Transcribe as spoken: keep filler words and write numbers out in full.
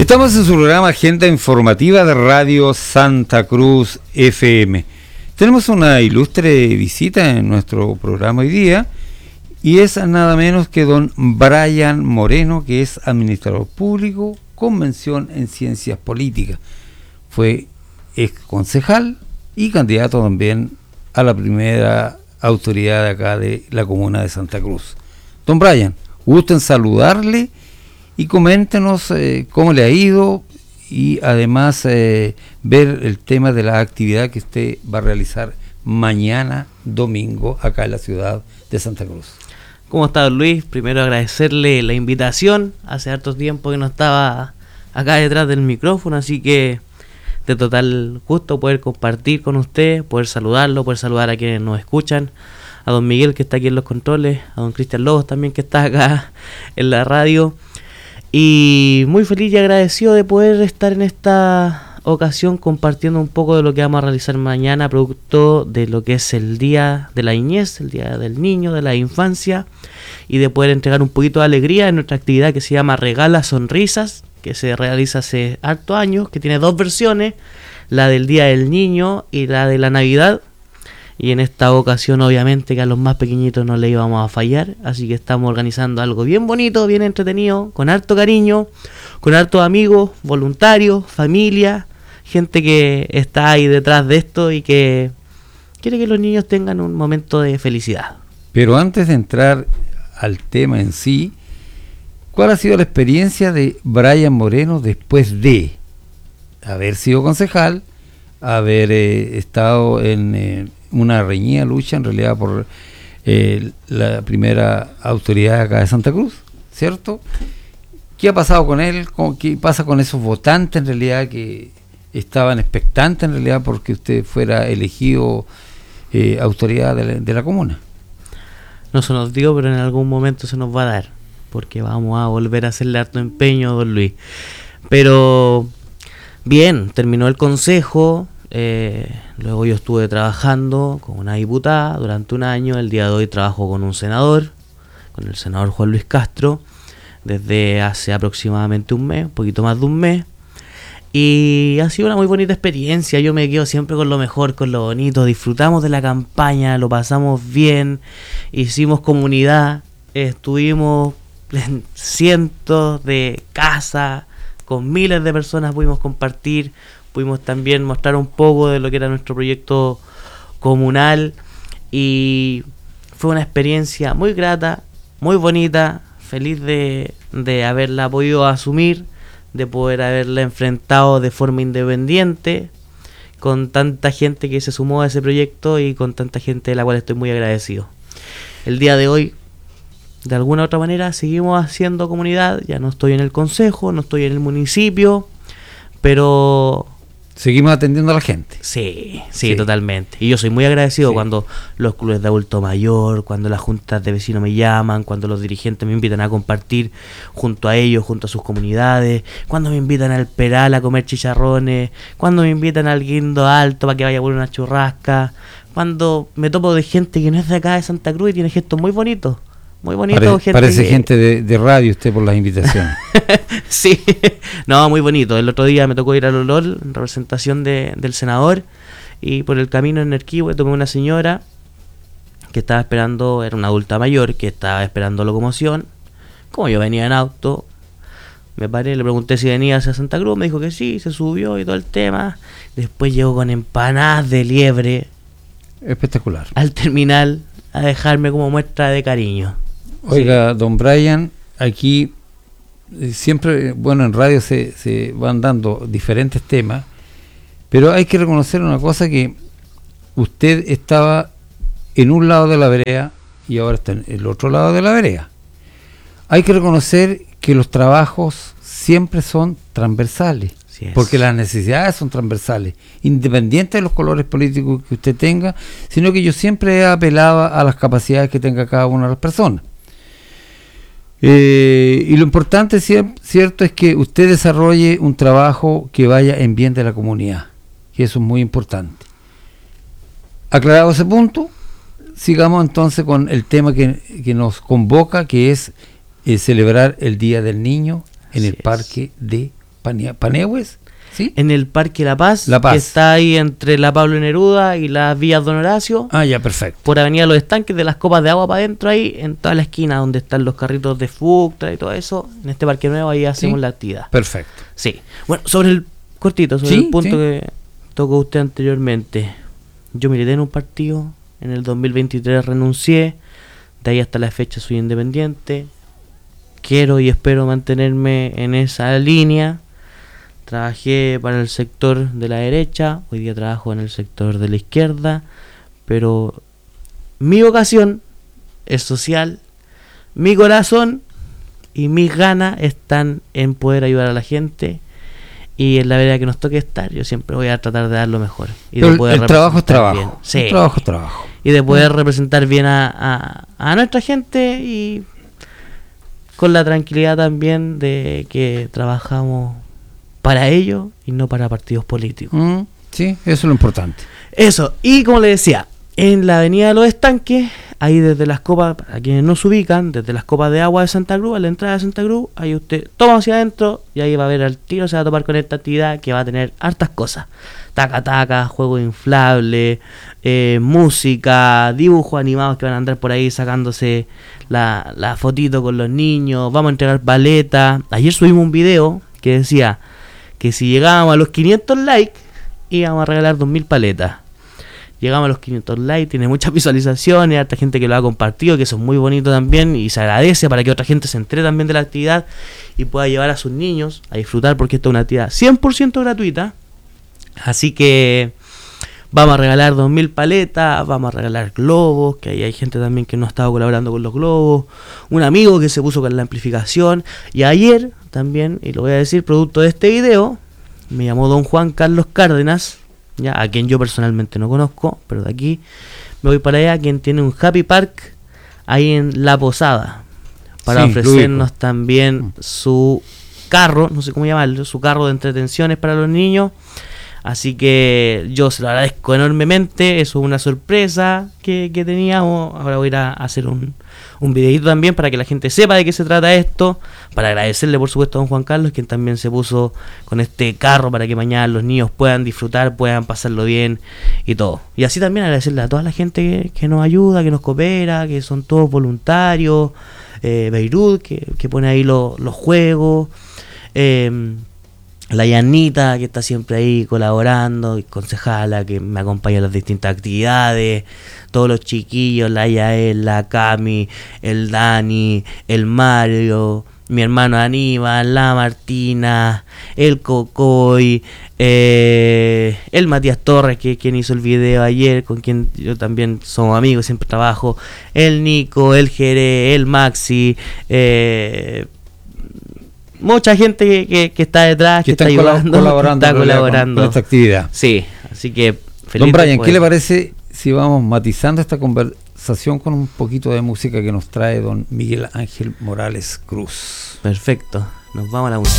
Estamos en su programa Agenda Informativa de Radio Santa Cruz F M. Tenemos una ilustre visita en nuestro programa hoy día y es nada menos que don Brian Moreno, que es administrador público con mención en ciencias políticas. Fue ex concejal y candidato también a la primera autoridad de acá de la comuna de Santa Cruz. Don Brian, gusto en saludarle y coméntenos eh, cómo le ha ido y además eh, ver el tema de la actividad que usted va a realizar mañana domingo acá en la ciudad de Santa Cruz. ¿Cómo está, don Luis? Primero agradecerle la invitación. Hace harto tiempo que no estaba acá detrás del micrófono, así que de total gusto poder compartir con usted, poder saludarlo, poder saludar a quienes nos escuchan, a don Miguel que está aquí en los controles, a don Cristian Lobos también que está acá en la radio. Y muy feliz y agradecido de poder estar en esta ocasión compartiendo un poco de lo que vamos a realizar mañana, producto de lo que es el Día de la Niñez, el Día del Niño, de la Infancia, y de poder entregar un poquito de alegría en nuestra actividad que se llama Regala Sonrisas, que se realiza hace hartos años, que tiene dos versiones, la del Día del Niño y la de la Navidad. Y en esta ocasión obviamente que a los más pequeñitos no le íbamos a fallar, así que estamos organizando algo bien bonito, bien entretenido, con harto cariño, con hartos amigos, voluntarios, familia, gente que está ahí detrás de esto y que quiere que los niños tengan un momento de felicidad. Pero antes de entrar al tema en sí, ¿cuál ha sido la experiencia de Brian Moreno después de haber sido concejal, haber eh, estado en... Eh, una reñida lucha en realidad por eh, la primera autoridad acá de Santa Cruz, ¿cierto? ¿Qué ha pasado con él? ¿Qué pasa con esos votantes en realidad que estaban expectantes en realidad porque usted fuera elegido eh, autoridad de la, de la comuna? No se nos dio, pero en algún momento se nos va a dar, porque vamos a volver a hacerle harto empeño, don Luis. Pero bien, terminó el consejo. Eh, luego yo estuve trabajando con una diputada durante un año. El día de hoy trabajo con un senador, con el senador Juan Luis Castro, desde hace aproximadamente un mes, un poquito más de un mes, y ha sido una muy bonita experiencia. Yo me quedo siempre con lo mejor, con lo bonito. Disfrutamos de la campaña, lo pasamos bien, hicimos comunidad, estuvimos en cientos de casas, con miles de personas pudimos compartir. Pudimos también mostrar un poco de lo que era nuestro proyecto comunal y fue una experiencia muy grata, muy bonita, feliz de, de haberla podido asumir, de poder haberla enfrentado de forma independiente, con tanta gente que se sumó a ese proyecto y con tanta gente de la cual estoy muy agradecido. El día de hoy, de alguna u otra manera, seguimos haciendo comunidad. Ya no estoy en el consejo, no estoy en el municipio, pero... seguimos atendiendo a la gente. Sí, sí, sí, totalmente. Y yo soy muy agradecido sí. cuando los clubes de adulto mayor, cuando las juntas de vecinos me llaman, cuando los dirigentes me invitan a compartir junto a ellos, junto a sus comunidades, cuando me invitan al Peral a comer chicharrones, cuando me invitan al Guindo Alto para que vaya por una churrasca, cuando me topo de gente que no es de acá de Santa Cruz y tiene gestos muy bonitos. Muy bonito. Pare, gente parece que... gente de, de radio usted por las invitaciones. Sí, no, muy bonito. El otro día me tocó ir al olor en representación de, del senador y por el camino en Erquihue tomé una señora que estaba esperando, era una adulta mayor que estaba esperando locomoción. Como yo venía en auto, me paré, le pregunté si venía hacia Santa Cruz, me dijo que sí, se subió y todo el tema. Después llegó con empanadas de liebre. Espectacular. Al terminal a dejarme como muestra de cariño. Oiga, sí. Don Brian, aquí eh, siempre, bueno, en radio se, se van dando diferentes temas, pero hay que reconocer una cosa, que usted estaba en un lado de la vereda y ahora está en el otro lado de la vereda. Hay que reconocer que los trabajos siempre son transversales, sí, porque las necesidades son transversales, independiente de los colores políticos que usted tenga, sino que yo siempre he apelado a las capacidades que tenga cada una de las personas. Eh, y lo importante, cierto, es que usted desarrolle un trabajo que vaya en bien de la comunidad, que eso es muy importante. Aclarado ese punto, sigamos entonces con el tema que, que nos convoca, que es eh, celebrar el Día del Niño en Así el es. Parque de Pane- Panehues, ¿sí? En el Parque La Paz, La Paz. que está ahí entre la Pablo Neruda y las Villas Don Horacio, Ah, ya, perfecto. por Avenida Los Estanques, de las copas de agua para adentro ahí, en toda la esquina donde están los carritos de Fuctra y todo eso, en este parque nuevo ahí hacemos Sí. la actividad. Perfecto. Sí. Bueno, sobre el cortito, sobre Sí, el punto sí. que tocó usted anteriormente. Yo milité en un partido, en el dos mil veintitrés renuncié, de ahí hasta la fecha soy independiente. Quiero y espero mantenerme en esa línea. Trabajé para el sector de la derecha, hoy día trabajo en el sector de la izquierda, pero mi vocación es social, mi corazón y mis ganas están en poder ayudar a la gente, y en la verdad que nos toque estar, yo siempre voy a tratar de dar lo mejor. Y Pero de el, poder el trabajo es representar trabajo. bien. Sí. El trabajo es trabajo. Y de poder representar bien a, a, a nuestra gente, y con la tranquilidad también de que trabajamos para ellos y no para partidos políticos. Mm, sí, eso es lo importante. Eso, y como le decía, en la Avenida de los Estanques, ahí desde las copas, a quienes no se ubican, desde las copas de agua de Santa Cruz, a la entrada de Santa Cruz, ahí usted toma hacia adentro y ahí va a ver al tiro, se va a topar con esta actividad que va a tener hartas cosas. Taca taca, juego inflable, eh, música, dibujos animados que van a andar por ahí sacándose la, la fotito con los niños, vamos a entregar paletas. Ayer subimos un video que decía que si llegábamos a los quinientos likes íbamos a regalar dos mil paletas. Llegamos a los quinientos likes, tiene muchas visualizaciones, harta gente que lo ha compartido, que eso es muy bonito también, y se agradece para que otra gente se entere también de la actividad y pueda llevar a sus niños a disfrutar, porque esta es una actividad cien por ciento gratuita. Así que vamos a regalar dos mil paletas, vamos a regalar globos, que ahí hay gente también que no ha estado colaborando con los globos, un amigo que se puso con la amplificación, y ayer también, y lo voy a decir producto de este video, me llamó don Juan Carlos Cárdenas, ya, a quien yo personalmente no conozco, pero de aquí me voy para allá, quien tiene un Happy Park ahí en La Posada, para Sí, ofrecernos también su carro, no sé cómo llamarlo, su carro de entretenciones para los niños. Así que yo se lo agradezco enormemente, eso es una sorpresa que, que teníamos. Ahora voy a ir a hacer un, un videito también para que la gente sepa de qué se trata esto, para agradecerle por supuesto a don Juan Carlos, quien también se puso con este carro para que mañana los niños puedan disfrutar, puedan pasarlo bien y todo. Y así también agradecerle a toda la gente que, que nos ayuda, que nos coopera, que son todos voluntarios, eh, Beirut, que, que pone ahí lo, los juegos, eh, la Yanita, que está siempre ahí colaborando, y concejala, que me acompaña en las distintas actividades, todos los chiquillos, la Yael, la Cami, el Dani, el Mario, mi hermano Aníbal, la Martina, el Cocoy, eh, el Matías Torres, que es quien hizo el video ayer, con quien yo también somos amigos, siempre trabajo, el Nico, el Jere, el Maxi, eh... mucha gente que, que, que está detrás, que, que está ayudando, colaborando, que está colaborando con, con esta actividad. Sí, así que feliz. Don Brian, ¿qué le parece si vamos matizando esta conversación con un poquito de música que nos trae don Miguel Ángel Morales Cruz? Perfecto, nos vamos a la música.